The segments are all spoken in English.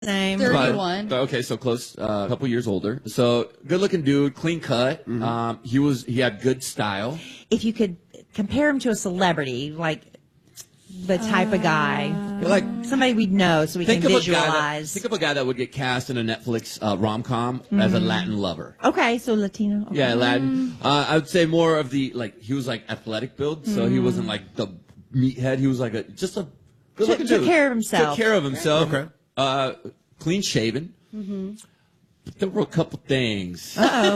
Same. 31. Okay, so close, a couple years older. So good-looking dude, clean cut. He had good style. If you could compare him to a celebrity, like the type of guy, Like somebody we'd know, so we can visualize. Think of a guy that would get cast in a Netflix rom-com as a Latin lover. Okay, so Latino. Okay. Yeah, Latin. I would say more of the he was like athletic build, so he wasn't like the meathead. He was like just a good-looking dude. Took care of himself. Took care of himself. Okay. Clean shaven. But there were a couple things.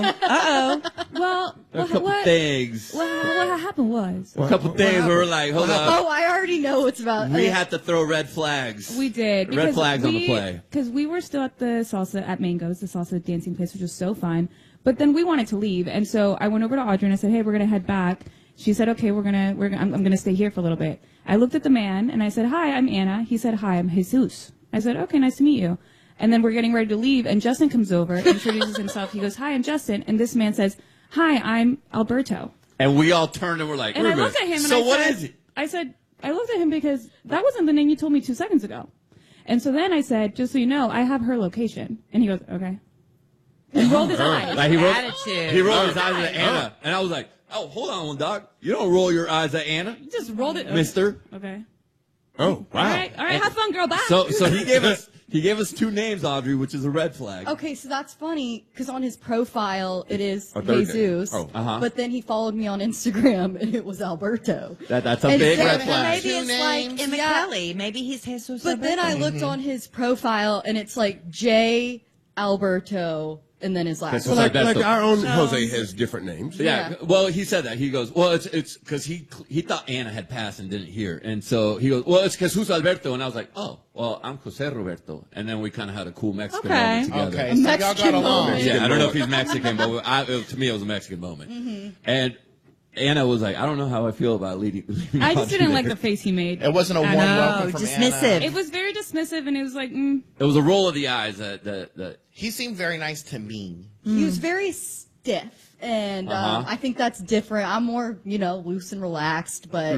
Well, A couple things. what happened was A couple things where we're like, hold up. Oh, I already know what's about. We had to throw red flags. we did Red flags on the play. because we were still at the salsa at Mango's, the salsa dancing place, which was so fun. But then we wanted to leave, and so I went over to Audrey and I said, "Hey, we're gonna head back." She said, "Okay, I'm gonna stay here for a little bit." I looked at the man and I said, "Hi, I'm Anna." He said, "Hi, I'm Jesus." I said, "Okay, nice to meet you." And then we're getting ready to leave, and Justin comes over, introduces himself. He goes, "Hi, I'm Justin." And this man says, "Hi, I'm Alberto." And we all turned and we're like, And I looked at him and so I what said, is it? I looked at him because that wasn't the name you told me 2 seconds ago. And so then I said, "Just so you know, I have her location." And he goes, "Okay." And rolled his eyes. Like he rolled his eyes at Anna. And I was like, oh, hold on, Doc. You don't roll your eyes at Anna, He just rolled it. mister. Okay. Oh, wow. All right, have fun, girl. Bye. So he gave us 2 names, Audrey, which is a red flag. Okay, so that's funny because on his profile it is A third Jesus, name. but then he followed me on Instagram and it was Alberto. That's a And big so red flag. Maybe it's like Emma Yeah. Kelly. Maybe he's Jesus. But then I looked on his profile and it's like J Alberto and then his last So name. like Like our own Jose has different names. Yeah. Well, he said that. He goes, well, it's because he thought Anna had passed and didn't hear. And so he goes, well, it's Jesus Alberto. And I was like, oh, well, I'm Jose Roberto. And then we kind of had a cool Mexican moment together. Okay, so y'all got along. Yeah, I don't know if he's Mexican, but to me, it was a Mexican moment. And Anna was like, I don't know how I feel about leading I just Audrey didn't like there. the face he made. It wasn't a warm welcome from dismissive. Anna. It was very dismissive, and it was like, It was a roll of the eyes that He seemed very nice to me. He was very stiff, and I think that's different. I'm more, loose and relaxed, but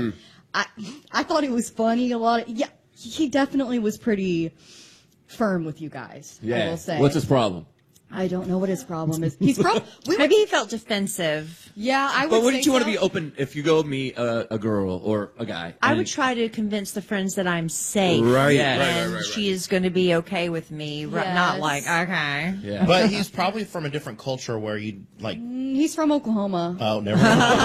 I thought it was funny a lot. Yeah, he definitely was pretty firm with you guys. I will say. What's his problem? I don't know what his problem is. He's probably Maybe he felt defensive. Yeah, I would. But wouldn't say you want to so. be open if you go meet a girl or a guy? I and- would try to convince the friends that I'm safe. Right, Yeah. And she is going to be okay with me. Yes. Not like, okay. Yeah. But he's probably from a different culture where you like. He's from Oklahoma. Oh, never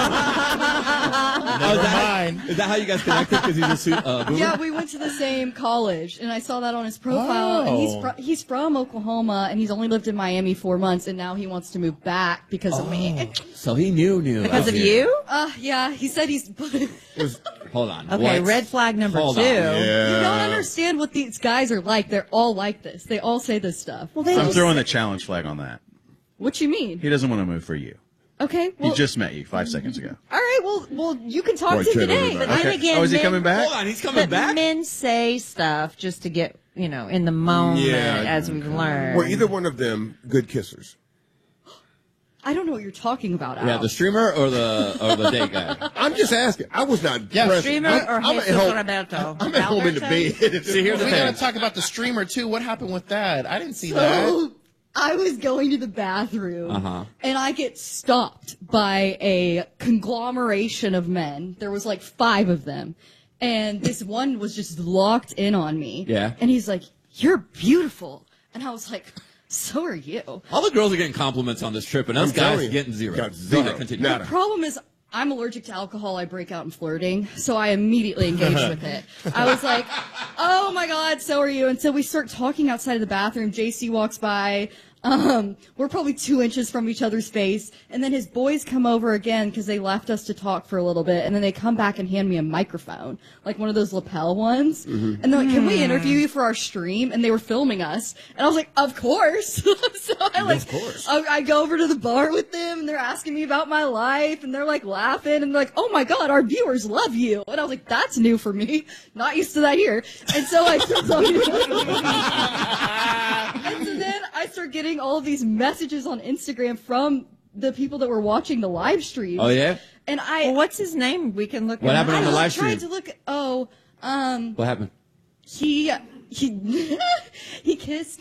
mind. Never mind. Is that how you guys connected? Because he's a boomer? Yeah, we went to the same college, and I saw that on his profile. And he's from Oklahoma, and he's only lived in Miami 4 months, and now he wants to move back because of me. So he knew. Because of you? Yeah, he said he's. Hold on. Okay, What? red flag number Hold 2. on. You don't understand what these guys are like. They're all like this. They all say this stuff. Well, I'm throwing the challenge flag on that. What you mean? He doesn't want to move for you. Okay. He Well, just met you 5 seconds ago. all right. Well, you can talk Boy, to him kid, today. everybody. But And again, is he men- coming back? Hold on. He's coming But back? men say stuff just to get, in the moment, as we've learned. Were either one of them good kissers? I don't know what you're talking about. Al. Yeah, the streamer or the date guy? I'm just asking. I was not present. Streamer or I'm at Jesus home. Roberto? I'm at home in the bed. See, here's the We thing. gotta talk about the streamer too. What happened with that? I didn't see that. So, I was going to the bathroom, and I get stopped by a conglomeration of men. There was like 5 of them, and this one was just locked in on me. Yeah. And he's like, "You're beautiful," and I was like, "So are you." All the girls are getting compliments on this trip, and us I'm telling guys you. getting zero. Got Go zero. ahead, continue. Nada. The problem is I'm allergic to alcohol. I break out in flirting, so I immediately engaged with it. I was like, "Oh my God, so are you?" And so we start talking outside of the bathroom. JC walks by. We're probably 2 inches from each other's face, and then his boys come over again because they left us to talk for a little bit, and then they come back and hand me a microphone, like one of those lapel ones, and they're like, "Can we interview you for our stream?" And they were filming us, and I was like, "Of course!" So I go over to the bar with them, and they're asking me about my life, and they're like laughing, and they're like, "Oh my God, our viewers love you," and I was like, "That's new for me, not used to that here," and so I start talking and so then I start getting all of these messages on Instagram from the people that were watching the live stream. Oh, yeah? And Well, what's his name? We can look What him happened up. on the live tried stream? to look. What happened? He he kissed